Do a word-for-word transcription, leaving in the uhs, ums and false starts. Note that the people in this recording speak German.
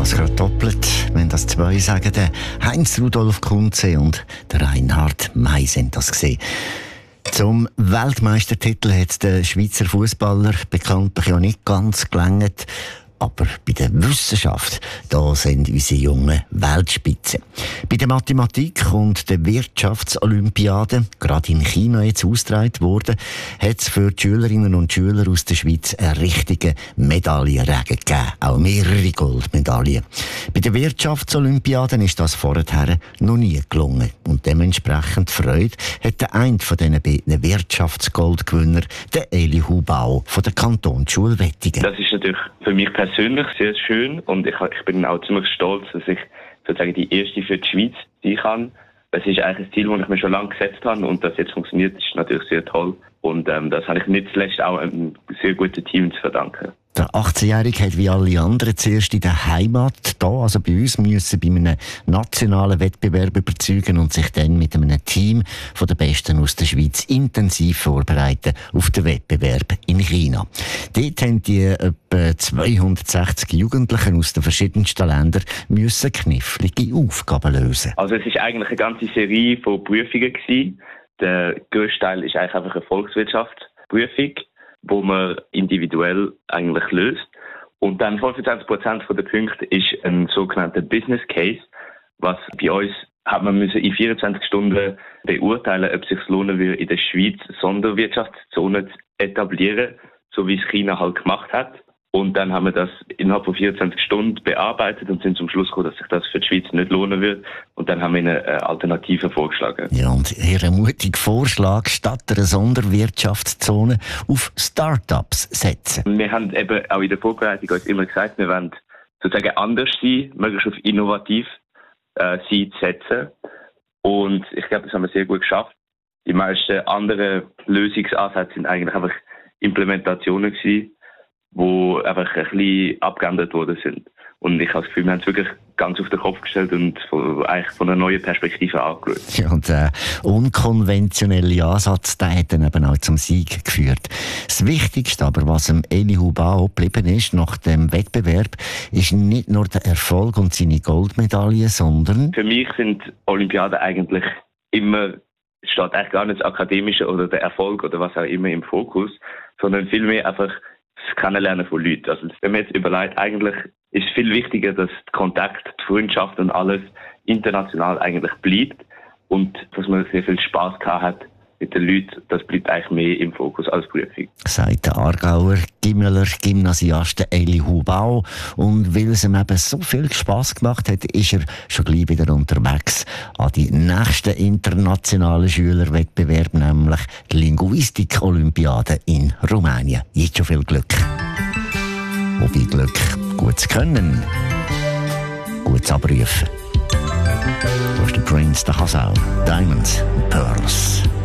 das gerade doppelt, wenn das zwei sagen. Der Heinz Rudolf Kunze und der Reinhard May sind das gesehen. Zum Weltmeistertitel hat der Schweizer Fußballer bekanntlich ja nicht ganz gelangt. Aber bei der Wissenschaft, da sind unsere jungen Weltspitzen. Bei der Mathematik und der Wirtschaftsolympiade, gerade in China jetzt ausgetragen worden, hat es für die Schülerinnen und Schüler aus der Schweiz einen richtigen Medaillenregen gegeben. Auch mehrere Goldmedaillen. Bei der Wirtschaftsolympiade ist das vorher noch nie gelungen. Und dementsprechend Freude hat der eine von diesen beiden Wirtschaftsgoldgewinner, der Eli Hubau von der Kantonsschule Wettingen. Das ist natürlich für mich persönlich sehr schön und ich, ich bin auch ziemlich stolz, dass ich sozusagen die erste für die Schweiz sein kann. Das ist eigentlich ein Ziel, das ich mir schon lange gesetzt habe und das jetzt funktioniert, ist natürlich sehr toll. Und ähm, das habe ich nicht zuletzt auch einem sehr guten Team zu verdanken. Der achtzehnjährige hat wie alle anderen zuerst in der Heimat da, also bei uns, müssen bei einem nationalen Wettbewerb überzeugen und sich dann mit einem Team von den Besten aus der Schweiz intensiv vorbereiten auf den Wettbewerb in China. Dort haben die etwa zweihundertsechzig Jugendlichen aus den verschiedensten Ländern müssen knifflige Aufgaben lösen. Also es ist eigentlich eine ganze Serie von Prüfungen gewesen. Der grösste Teil ist eigentlich einfach eine Volkswirtschaftsprüfung, wo man individuell eigentlich löst. Und dann fünfundzwanzig Prozent der Punkte ist ein sogenannter Business Case, was bei uns hat man müssen in vierundzwanzig Stunden beurteilen, ob es sich lohnen würde, in der Schweiz Sonderwirtschaftszone zu etablieren, so wie es China halt gemacht hat. Und dann haben wir das innerhalb von vierundzwanzig Stunden bearbeitet und sind zum Schluss gekommen, dass sich das für die Schweiz nicht lohnen wird. Und dann haben wir eine Alternative vorgeschlagen. Ja, und Ihr mutiger Vorschlag, statt einer Sonderwirtschaftszone auf Start-ups setzen. Wir haben eben auch in der Vorbereitung uns immer gesagt, wir wollen sozusagen anders sein, möglichst auf innovativ äh, sein zu setzen. Und ich glaube, das haben wir sehr gut geschafft. Die meisten anderen Lösungsansätze sind eigentlich einfach Implementationen gewesen, die einfach ein bisschen abgeändert worden sind. Und ich habe das Gefühl, wir haben es wirklich ganz auf den Kopf gestellt und von, eigentlich von einer neuen Perspektive angeschaut. Ja, und der unkonventionelle Ansatz, der hat dann eben auch zum Sieg geführt. Das Wichtigste aber, was dem Eli Hubau geblieben ist nach dem Wettbewerb, ist nicht nur der Erfolg und seine Goldmedaille, sondern... Für mich sind Olympiaden eigentlich immer, steht eigentlich gar nicht das Akademische oder der Erfolg oder was auch immer im Fokus, sondern vielmehr einfach das Kennenlernen von Leuten. Also wenn man jetzt überlegt, eigentlich ist es viel wichtiger, dass der Kontakt, die Freundschaft und alles international eigentlich bleibt und dass man sehr viel Spass gehabt hat mit den Leuten, das bleibt eigentlich mehr im Fokus als Prüfung. Sagt der Aargauer Gimmeler Gymnasiast Eli Hubau. Und weil es ihm eben so viel Spass gemacht hat, ist er schon gleich wieder unterwegs an die nächsten internationalen Schülerwettbewerb, nämlich die Linguistik-Olympiade in Rumänien. Jetzt schon viel Glück. Wobei Glück, gutes Können, gutes Abrufen. Da ist der Prince, der Hasau, Diamonds and Pearls.